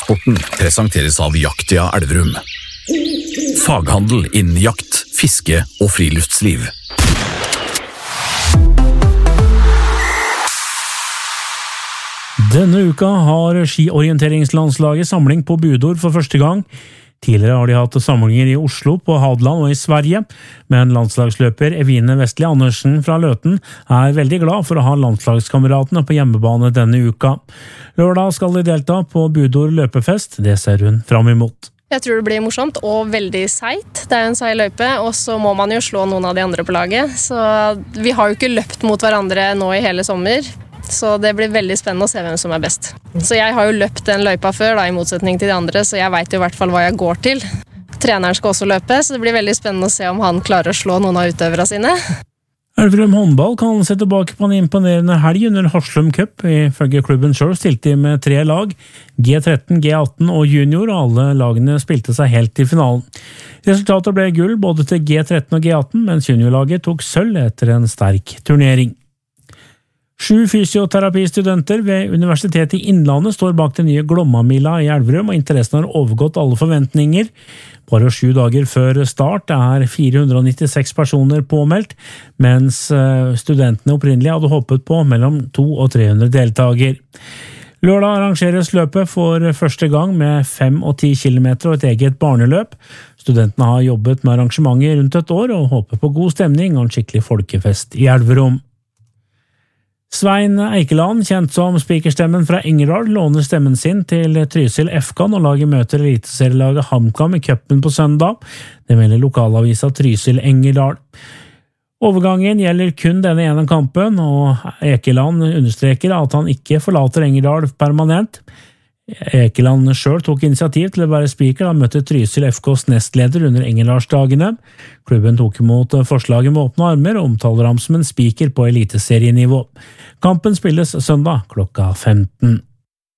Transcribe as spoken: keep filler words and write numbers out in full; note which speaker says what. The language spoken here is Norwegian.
Speaker 1: Travsporten presenteres av Jaktia Elverum. Faghandel innen jakt, fiske og friluftsliv.
Speaker 2: Denne uka har skiorienteringslandslaget samling på Budor for første gang. Tidligere har de hatt samlinger i Oslo, på Hadeland og i Sverige, men landslagsløper Evine Vestli Andersen fra Løten er veldig glad for å ha landslagskameratene på hjemmebane denne uka. Lørdag skal de delta på Budor løpefest, det ser hun fram imot.
Speaker 3: Jeg tror det blir morsomt og veldig seit. Det er en seig løype, og så må man jo slå noen av de andre på laget. Så vi har jo ikke løpt mot hverandre nå i hele sommer. Så det blir veldig spennende å se hvem som er best. Så jeg har jo løpt den løypa før, da, i motsetning til de andre, så jeg vet jo i hvert fall hva jeg går til. Treneren skal også løpe, så det blir veldig spennende å se om han klarer å slå noen av utøvere sine.
Speaker 2: Elverum håndball kan se tilbake på en imponerende helg under Haslum Cup. Ifølge klubben selv stilte de med tre lag, G tretten, G atten og junior, og alle lagene spilte seg helt til finalen. Resultatet ble gull både til G tretten og G atten, mens juniorlaget tok sølv etter en sterk turnering. Sju fysioterapistudenter ved Universitetet i Innlandet står bak den nye Glomma-mila i Elverum, og interessen har overgått alle forventninger. Bare sju dager før start er fire hundre nittiseks personer påmeldt, mens studentene opprinnelig hadde håpet på mellom to og tre hundre deltager. Lørdag arrangeres løpet for første gang med fem og ti kilometer og et eget barneløp. Studentene har jobbet med arrangementet rundt et år og håper på god stemning og en skikkelig folkefest i Elverum. Svein Eikeland, kjent som spikerstemmen fra Engerdal, låner stemmen sin til Trysil F K når laget møter eliteserielaget HamKam i cupen på søndag. Det melder lokalavisa Trysil Engerdal. Overgangen gjelder kun denne ene kampen, og Eikeland understreker at han ikke forlater Engerdal permanent. Eikeland selv tok initiativ til å være spiker da han møtte Trysil F Ks nestleder under Engerdalsdagene. Klubben tok imot forslaget med åpne armer og omtaler ham som en spiker på eliteserienivå. Kampen spilles søndag klokka femten.